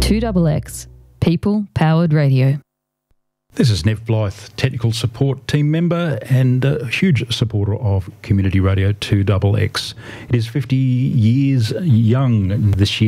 2XX, People Powered Radio. This is Nev Blythe, technical support team member and a huge supporter of Community Radio 2XX. It is 50 years young this year.